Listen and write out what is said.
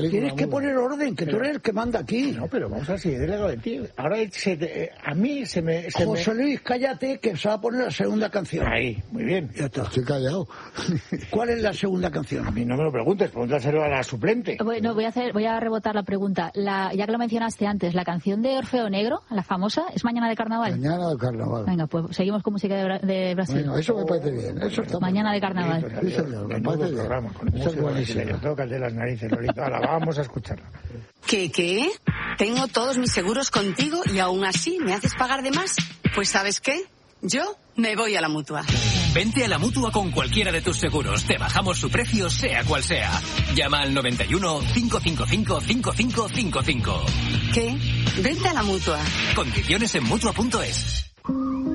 Tienes que poner orden, que tú eres el que manda aquí. No, pero vamos a ver si he delegado de ti. Ahora a mí se me... José Luis, cállate, que se va a poner la segunda canción. Ahí, muy bien. Ya está. Estoy callado. ¿Cuál es la segunda canción? A mí no me lo preguntes, pregúntaselo a la suplente. Bueno, voy a rebotar la pregunta. Ya que lo mencionaste antes, la canción de Orfeo Negro, la famosa, ¿es Mañana de Carnaval? Mañana de Carnaval. Venga, pues seguimos con música de Brasil. Bueno, eso me parece bien. Eso está Mañana de Carnaval. Sí, señor, me parece bien. Con música brasileña. Tócate de las narices, Lolita. Ahora, vamos a escucharla. ¿Qué? Tengo todos mis seguros contigo y aún así me haces pagar de más. Pues ¿sabes qué? Yo me voy a la Mutua. Vente a la Mutua con cualquiera de tus seguros. Te bajamos su precio, sea cual sea. Llama al 91 555 5555. ¿Qué? Vente a la Mutua. Condiciones en Mutua.es.